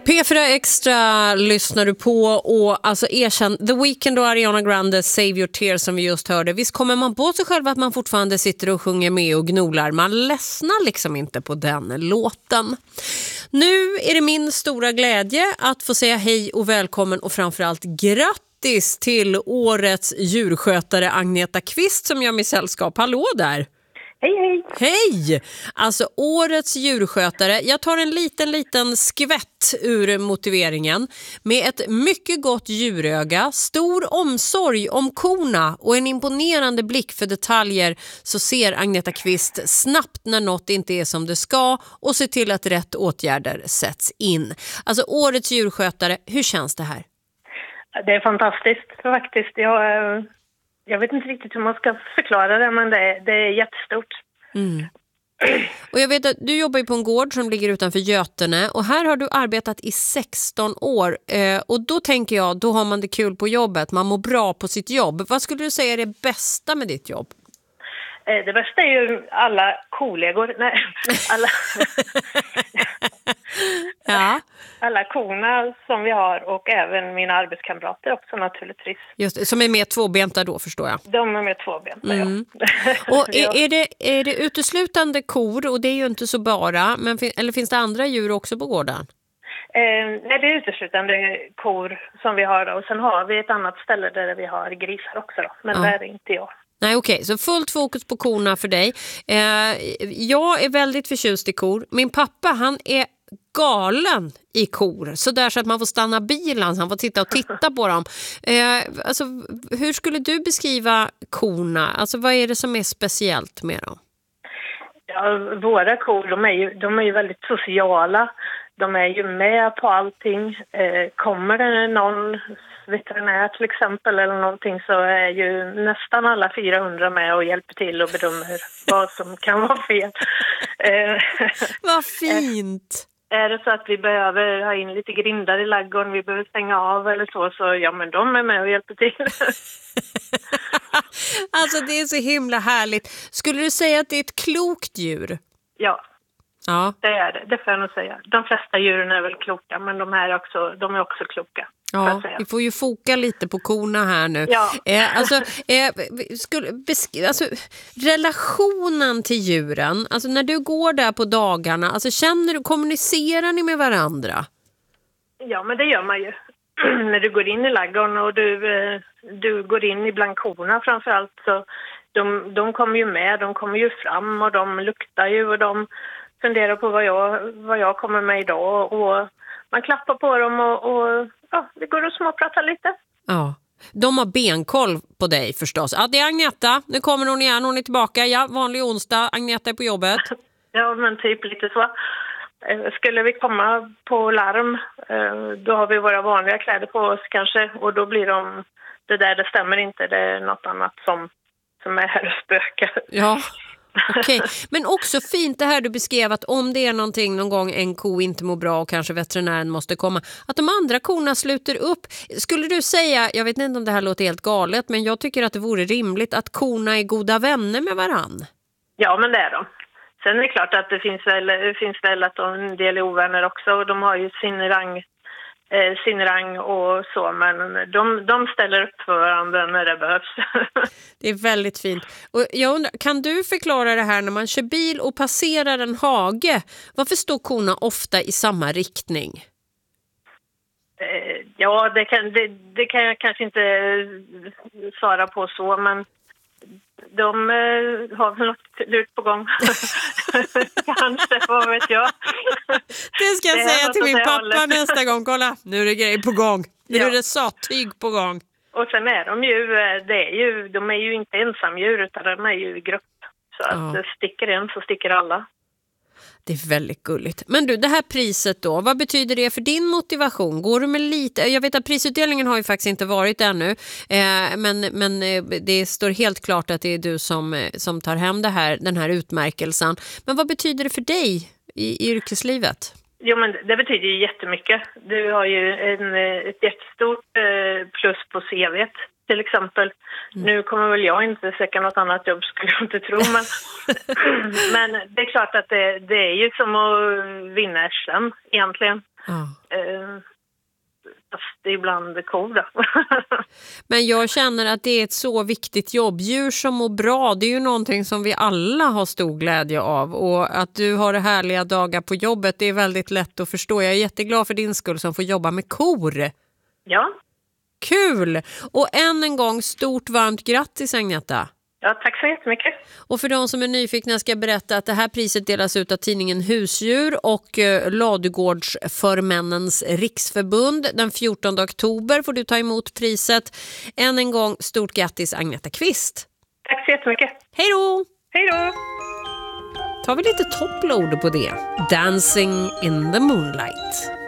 P4 Extra lyssnar du på och alltså erkänn The Weeknd och Ariana Grande Save Your Tears som vi just hörde. Visst kommer man på sig själv att man fortfarande sitter och sjunger med och gnolar. Man ledsnar liksom inte på den låten. Nu är det min stora glädje att få säga hej och välkommen och framförallt grattis till årets djurskötare Agneta Kvist som gör mig sällskap. Hallå där! Hej, hej! Hej! Alltså årets djurskötare. Jag tar en liten skvätt ur motiveringen. Med ett mycket gott djuröga, stor omsorg om korna och en imponerande blick för detaljer så ser Agneta Kvist snabbt när något inte är som det ska och ser till att rätt åtgärder sätts in. Alltså årets djurskötare, hur känns det här? Det är fantastiskt faktiskt. Jag vet inte riktigt hur man ska förklara det, men det är jättestort. Mm. Och jag vet att du jobbar ju på en gård som ligger utanför Götene och här har du arbetat i 16 år och då tänker jag, då har man det kul på jobbet, man mår bra på sitt jobb. Vad skulle du säga är det bästa med ditt jobb? Det bästa är ju alla kollegor, ja. Alla korna som vi har och även mina arbetskamrater också naturligtvis. Just det, som är med tvåbenta då förstår jag. De är med tvåbenta, ja. Och är det uteslutande kor och det är ju inte så bara, men eller finns det andra djur också på gården? Nej, det är uteslutande kor som vi har då. Och sen har vi ett annat ställe där vi har grisar också då, men där är inte jag. Nej, okej. Så fullt fokus på korna för dig. Jag är väldigt förtjust i kor. Min pappa, han är galen i kor. Så där så att man får stanna bilen så han får titta på dem. Alltså, hur skulle du beskriva korna? Alltså, vad är det som är speciellt med dem? Ja, våra kor, de är ju väldigt sociala. De är ju med på allting. Kommer det någon veterinär till exempel eller någonting så är ju nästan alla 400 med och hjälper till och bedömer vad som kan vara fel. Vad fint! Är det så att vi behöver ha in lite grindar i ladugården, vi behöver stänga av eller så ja men de är med och hjälper till. Alltså det är så himla härligt. Skulle du säga att det är ett klokt djur? Ja. Ja. Det är det, det får jag nog säga. De flesta djuren är väl kloka, men de är också kloka. Ja, vi får ju foka lite på korna här nu. Ja. Alltså, relationen till djuren, alltså när du går där på dagarna, alltså kommunicerar ni med varandra? Ja, men det gör man ju. När du går in i ladugården och du går in ibland korna framförallt så de kommer ju med, de kommer ju fram och de luktar ju och de funderar på vad jag kommer med idag och man klappar på dem och ja, det går att småprata lite. Ja, de har benkoll på dig förstås. Ja, det är Agneta, nu kommer hon igen, hon är tillbaka. Ja, vanlig onsdag, Agneta är på jobbet. Ja, men typ lite så. Skulle vi komma på larm, då har vi våra vanliga kläder på oss kanske och då blir det stämmer inte, det är något annat som är här och spökar. Ja. Okej, men också fint det här du beskrev att om det är någonting någon gång en ko inte mår bra och kanske veterinären måste komma, att de andra korna sluter upp. Skulle du säga, jag vet inte om det här låter helt galet, men jag tycker att det vore rimligt att korna är goda vänner med varann. Ja, men det är de. Sen är det klart att det finns väl att en del är ovänner också och de har ju sin rang och så, men de ställer upp för varandra när det behövs. Det är väldigt fint. Och jag undrar, kan du förklara det här när man kör bil och passerar en hage? Varför står korna ofta i samma riktning? Ja, det kan jag kanske inte svara på så, men de har väl något lut på gång. Kanske, vad vet jag. Det ska jag säga till min pappa nästa gång. Kolla, nu är det grejer på gång. Nu är det sattyg på gång. Och sen är de är ju inte ensamdjur utan de är ju i grupp. Så att sticker en så sticker alla. Det är väldigt gulligt. Men du, det här priset då, vad betyder det för din motivation? Går du med lite? Jag vet att prisutdelningen har ju faktiskt inte varit ännu. Men det står helt klart att det är du som tar hem den här utmärkelsen. Men vad betyder det för dig i yrkeslivet? Jo, men det betyder ju jättemycket. Du har ju ett jättestort plus på CV:t till exempel. Nu kommer väl jag inte söka något annat jobb, skulle jag inte tro. Men det är klart att det är ju som att vinna SM egentligen. Ja. Fast det är ibland kor då. Men jag känner att det är ett så viktigt jobb. Djur som mår bra, det är ju någonting som vi alla har stor glädje av. Och att du har härliga dagar på jobbet, det är väldigt lätt att förstå. Jag är jätteglad för din skull som får jobba med kor. Ja. Kul! Och än en gång, stort varmt grattis Agneta. Ja, tack så jättemycket. Och för de som är nyfikna ska jag berätta att det här priset delas ut av tidningen Husdjur och Ladugårdsförmännens riksförbund. Den 14 oktober får du ta emot priset. Än en gång, stort grattis Agneta Kvist. Tack så jättemycket. Hej då! Hej då! Tar vi lite toppload på det. Dancing in the moonlight.